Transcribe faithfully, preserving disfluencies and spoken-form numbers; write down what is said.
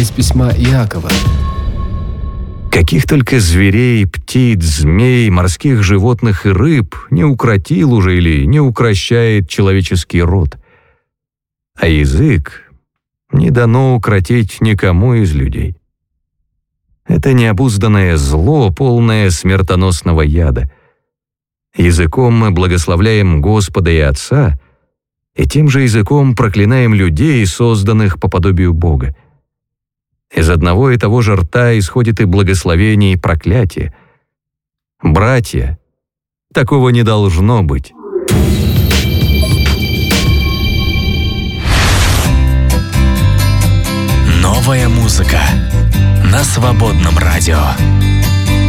из письма Иакова. Каких только зверей, птиц, змей, морских животных и рыб не укротил уже или не укрощает человеческий род. А язык не дано укротить никому из людей. Это необузданное зло, полное смертоносного яда. Языком мы благословляем Господа и Отца, и тем же языком проклинаем людей, созданных по подобию Бога. Из одного и того же рта исходит и благословение, и проклятие. Братья, такого не должно быть. Новая музыка на Свободном радио.